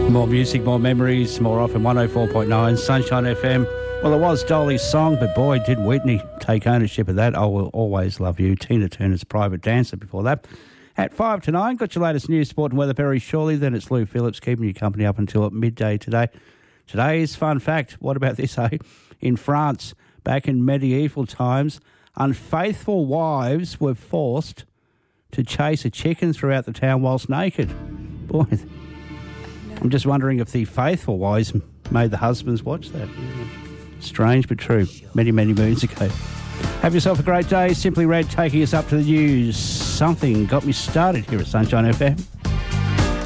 More music, more memories, more often 104.9 Sunshine FM. Well, it was Dolly's song, but boy, did Whitney take ownership of that. I Will Always Love You. Tina Turner's Private Dancer before that. At 5 to 9, got your latest news, sport and weather very shortly. Then it's Lou Phillips keeping you company up until at midday today. Today's fun fact, what about this, eh? In France, back in medieval times, unfaithful wives were forced to chase a chicken throughout the town whilst naked. Boy, I'm just wondering if the faithful wives made the husbands watch that. Strange but true. Many, many moons ago. Have yourself a great day. Simply Red taking us up to the news. Something got me started here at Sunshine FM.